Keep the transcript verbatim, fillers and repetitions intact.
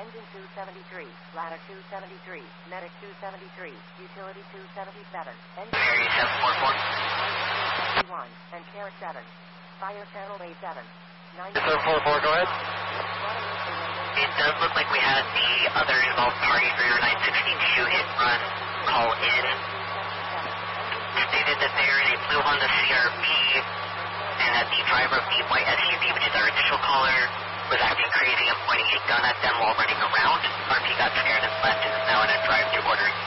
Engine two seventy-three, ladder two seventy-three, medic two seventy-three, utility two seventy-seven, engine Area seven four four. two seventy-one, and care seven. Fire channel A seven. seven four four, go ahead. It does look like we had the other involved party for your nine sixteen two hit and run call in. Stated that they are in a blue Honda C R V and that the driver of the white S U V, which is our initial caller, was acting crazy and pointing a gun at them while running around. R P got scared and left and is now in a drive-thru ordering